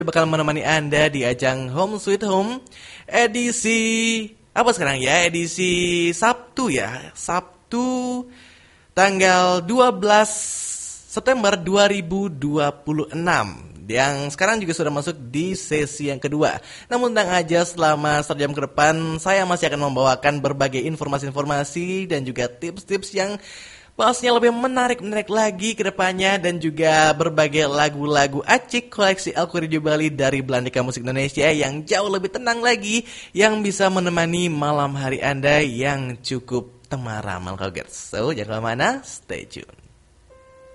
bakal menemani Anda di ajang Home Sweet Home edisi apa sekarang ya? Edisi Sabtu ya. Sabtu tanggal 12 September 2026 yang sekarang juga sudah masuk di sesi yang kedua. Namun tenang aja, selama 1 jam ke depan saya masih akan membawakan berbagai informasi-informasi dan juga tips-tips yang pastinya lebih menarik lagi ke depannya, dan juga berbagai lagu-lagu acik koleksi Elko Radio Bali dari Belandika Musik Indonesia yang jauh lebih tenang lagi, yang bisa menemani malam hari Anda yang cukup temaram. So, jangan kemana-mana, stay tune.